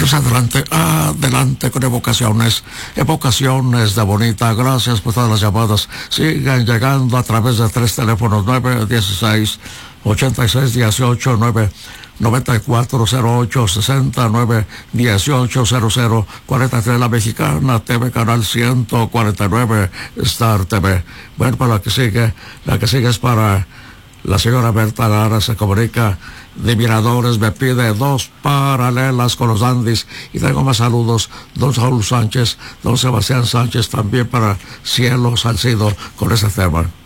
Pero adelante, adelante con evocaciones de Bonita. Gracias por todas las llamadas. Sigan llegando a través de 3 teléfonos, 916 86 18 9 9408 69 18 00 43. La Mexicana TV, canal 149, Star TV. Bueno, para la que sigue es para la señora Berta Lara. Se comunica de Miradores, me pide 2 paralelas con los Andis. Y tengo más saludos: don Saúl Sánchez, don Sebastián Sánchez, también para Cielo Salcido con ese tema.